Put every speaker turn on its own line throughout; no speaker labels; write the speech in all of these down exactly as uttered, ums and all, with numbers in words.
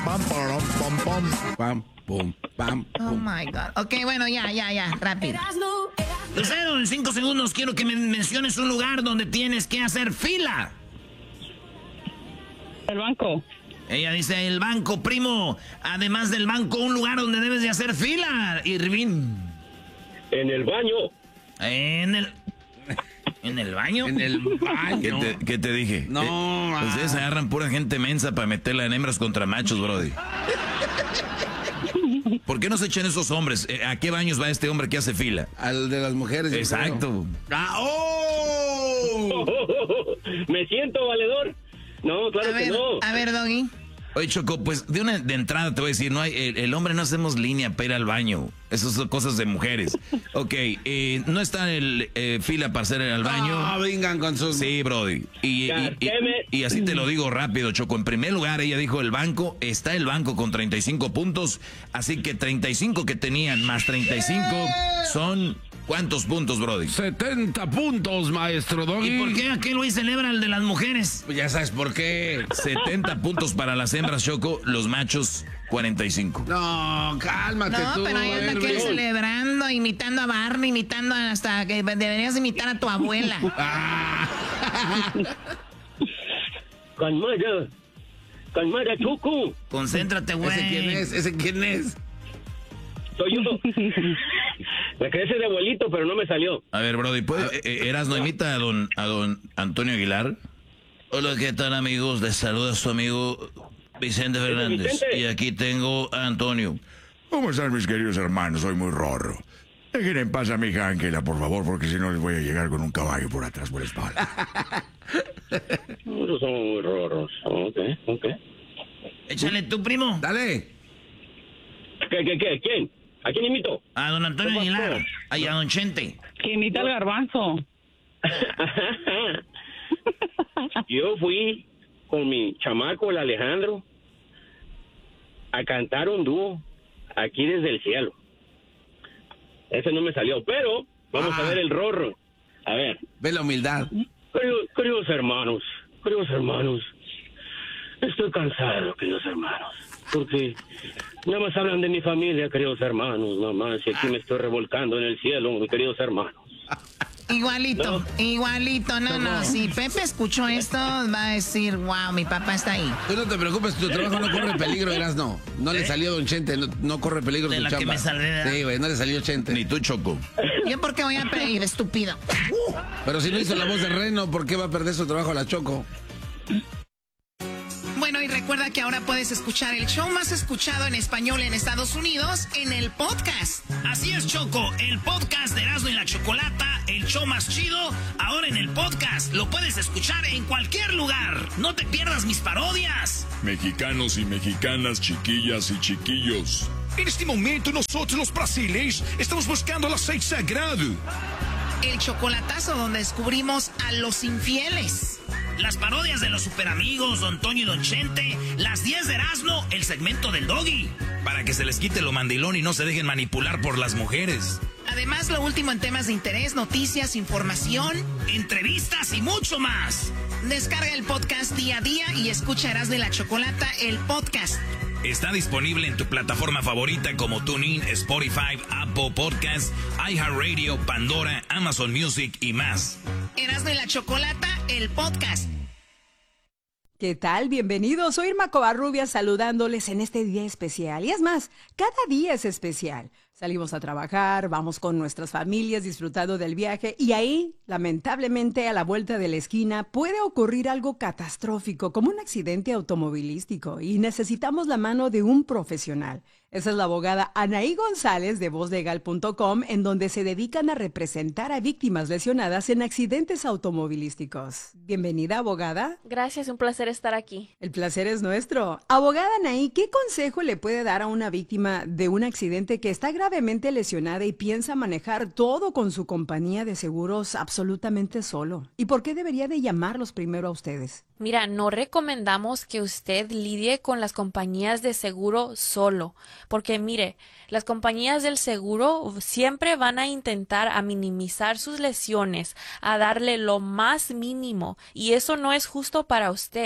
pam, pam, pam, pam, pam, pum, pam, pum.
Oh my God. Ok, bueno, ya, ya, ya, rápido. Lucero, en cinco segundos quiero que me menciones un lugar donde tienes que hacer fila.
El banco.
Ella dice el banco, primo. Además del banco, un lugar donde debes de hacer fila, Irvin.
En el baño.
En el... ¿En el baño?
En el baño.
¿Qué te, qué te dije?
No,
eh, ustedes agarran pura gente mensa para meterla en hembras contra machos, brody. ¿Por qué no se echan esos hombres? ¿A qué baños va este hombre que hace fila?
Al de las mujeres.
Exacto.
Ah, ¡oh!
Me siento valedor. No, claro
a ver,
que no.
A ver, Doggy.
Oye, Choco, pues de una de entrada te voy a decir, no hay, el, el hombre no hacemos línea para ir al baño. Esas son cosas de mujeres. Ok, eh, no está el eh, fila para hacer al baño.
No, vengan con sus...
Sí, brody. Y, y, y, y así te lo digo rápido, Choco. En primer lugar, ella dijo el banco. Está el banco con treinta y cinco puntos. Así que treinta y cinco que tenían más treinta y cinco son... ¿Cuántos puntos, brody?
setenta puntos, maestro Doggy.
¿Y por qué aquel hoy celebra el de las mujeres?
Pues ya sabes por qué.
setenta puntos para las hembras, Choco. Los machos, cuarenta y cinco.
No, cálmate
No,
tú.
pero ahí anda aquel celebrando, imitando a Barney, imitando hasta que deberías imitar a tu abuela.
Ah.
Calmada. Calmada, Choco.
Concéntrate, güey.
¿Ese quién es? ¿Ese quién es?
Soy yo. Me quedé ese de abuelito, pero no me salió.
A ver, brody, ¿puedes, eh, eh, Erasno, imita a don, a don Antonio Aguilar? Hola, ¿qué tal, amigos? Les saluda su amigo Vicente Fernández.
Vicente.
Y aquí tengo a Antonio.
¿Cómo están mis queridos hermanos? Soy muy rorro. Dejen en paz a mi hija Ángela, por favor, porque si no les voy a llegar con un caballo por atrás por la espalda.
Esos son muy rorros. Ok, ok.
Échale tu primo.
Dale.
¿Qué, qué, qué? ¿Quién? ¿A quién imito?
A don Antonio Aguilar. Ay, a don Chente.
Que imita el garbanzo.
Yo fui con mi chamaco, el Alejandro, a cantar un dúo aquí desde el cielo. Ese no me salió, pero vamos
Ah.
a ver el rorro. A ver.
Ve la humildad.
Queridos, queridos hermanos, queridos hermanos, estoy cansado, queridos hermanos, porque nada más hablan de mi familia, queridos hermanos, mamá, si aquí me estoy revolcando en el cielo, mis queridos hermanos.
Igualito,
No.
igualito. No, no, si Pepe escuchó esto, va a decir, wow, mi papá está ahí.
Tú no te preocupes, tu trabajo no corre peligro, Erasno. No le salió Don Chente, no, no corre peligro
De
tu
la que
chamba.
me salvé, ¿verdad?
Sí, güey, no le salió Chente.
Ni tú, Choco.
¿Yo por qué voy a pedir, estúpido?
Pero si no hizo la voz de Reno, ¿por qué va a perder su trabajo la Choco?
Bueno, y recuerda que ahora puedes escuchar el show más escuchado en español en Estados Unidos en el podcast. Así es, Choco, el podcast de Erasmo y la Chocolata, el show más chido, ahora en el podcast. Lo puedes escuchar en cualquier lugar. No te pierdas mis parodias.
Mexicanos y mexicanas, chiquillas y chiquillos.
En este momento nosotros los brasileños estamos buscando el aceite sagrado.
El chocolatazo donde descubrimos a los infieles. Las parodias de los superamigos, Don Toño y Don Chente. Las diez de Erasmo, el segmento del Doggy.
Para que se les quite lo mandilón y no se dejen manipular por las mujeres.
Además, lo último en temas de interés, noticias, información, entrevistas y mucho más. Descarga el podcast día a día y escucha Erasmo y la Chocolata, el podcast.
Está disponible en tu plataforma favorita como TuneIn, Spotify, Apple Podcasts, iHeartRadio, Pandora, Amazon Music y más.
Erasmo y la Chocolata, el podcast.
¿Qué tal? Bienvenidos. Soy Irma Covarrubias saludándoles en este día especial. Y es más, cada día es especial. Salimos a trabajar, vamos con nuestras familias disfrutando del viaje y ahí, lamentablemente, a la vuelta de la esquina puede ocurrir algo catastrófico como un accidente automovilístico y necesitamos la mano de un profesional. Esa es la abogada Anaí González de voz legal punto com, en donde se dedican a representar a víctimas lesionadas en accidentes automovilísticos. Bienvenida, abogada.
Gracias, un placer estar aquí.
El placer es nuestro. Abogada Anaí, ¿qué consejo le puede dar a una víctima de un accidente que está gravemente lesionada y piensa manejar todo con su compañía de seguros absolutamente solo? ¿Y por qué debería de llamarlos primero a ustedes?
Mira, no recomendamos que usted lidie con las compañías de seguro solo, porque mire, las compañías del seguro siempre van a intentar a minimizar sus lesiones, a darle lo más mínimo, y eso no es justo para usted.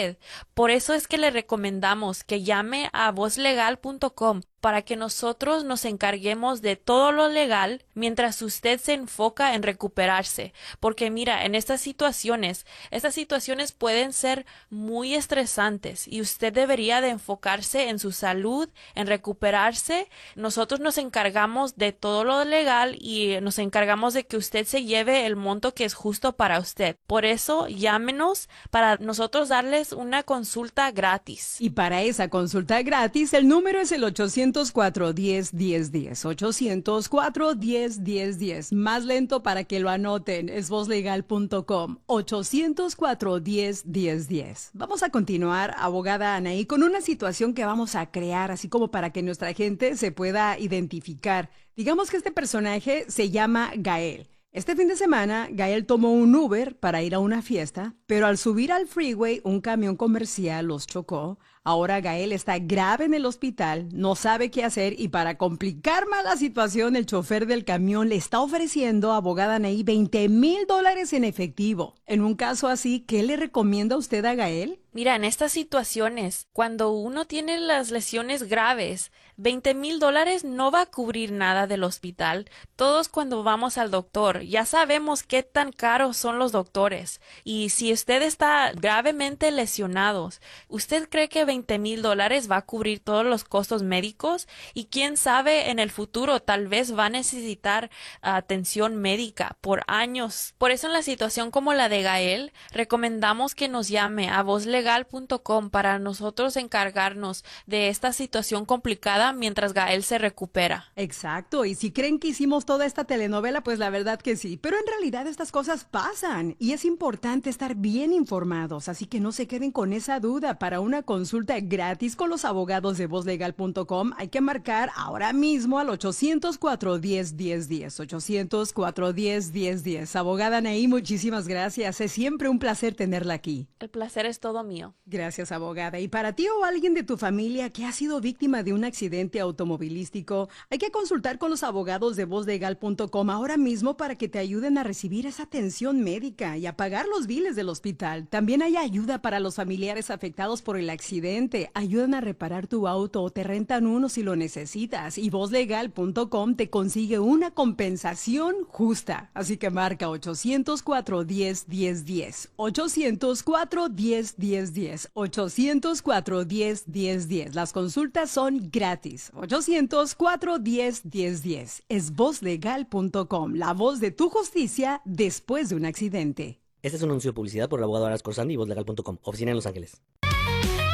usted. Por eso es que le recomendamos que llame a voz legal punto com para que nosotros nos encarguemos de todo lo legal mientras usted se enfoca en recuperarse. Porque mira, en estas situaciones, estas situaciones pueden ser muy estresantes y usted debería de enfocarse en su salud, en recuperarse. Nosotros nos encargamos de todo lo legal y nos encargamos de que usted se lleve el monto que es justo para usted. Por eso, llámenos para nosotros darles una consulta gratis.
Y para esa consulta gratis, el número es el ochocientos cuatro, diez, diez, diez. ochocientos cuatro, diez, diez, diez. Más lento para que lo anoten. Es voz legal punto com. ochocientos cuatro, diez, diez, diez. Vamos a continuar, abogada Anaí, con una situación que vamos a crear, así como para que nuestra gente se pueda identificar. Digamos que este personaje se llama Gael. Este fin de semana, Gael tomó un Uber para ir a una fiesta, pero al subir al freeway, un camión comercial los chocó. Ahora Gael está grave en el hospital, no sabe qué hacer y para complicar más la situación, el chofer del camión le está ofreciendo, abogada Anaí, veinte mil dólares en efectivo. En un caso así, ¿qué le recomienda usted a Gael?
Mira, en estas situaciones, cuando uno tiene las lesiones graves, veinte mil dólares no va a cubrir nada del hospital. Todos cuando vamos al doctor ya sabemos qué tan caros son los doctores. Y si usted está gravemente lesionado, ¿usted cree que veinte mil dólares va a cubrir todos los costos médicos? Y quién sabe, en el futuro tal vez va a necesitar atención médica por años. Por eso en la situación como la de Gael, recomendamos que nos llame a voz legal punto com para nosotros encargarnos de esta situación complicada mientras Gael se recupera.
Exacto, y si creen que hicimos toda esta telenovela, pues la verdad que sí, pero en realidad estas cosas pasan y es importante estar bien informados, así que no se queden con esa duda. Para una consulta gratis con los abogados de voz legal punto com hay que marcar ahora mismo al ochocientos cuatro, diez, diez, diez, ochocientos cuatro, diez, diez, diez. Abogada Anaí, muchísimas gracias, es siempre un placer tenerla aquí.
El placer es todo mío.
Gracias, abogada. Y para ti o alguien de tu familia que ha sido víctima de un accidente automovilístico, hay que consultar con los abogados de voz legal punto com ahora mismo para que te ayuden a recibir esa atención médica y a pagar los biles del hospital. También hay ayuda para los familiares afectados por el accidente. Ayudan a reparar tu auto o te rentan uno si lo necesitas. Y voz legal punto com te consigue una compensación justa. Así que marca ochocientos cuatro, diez, diez, diez. ochocientos cuatro, diez, diez, diez. ochocientos cuatro, diez, diez, diez. Las consultas son gratis. ochocientos cuatro, diez, diez, diez. Es voz legal punto com, la voz de tu justicia después de un accidente.
Este es un anuncio de publicidad por el abogado Aras Corsandi y voz legal punto com, oficina en Los Ángeles.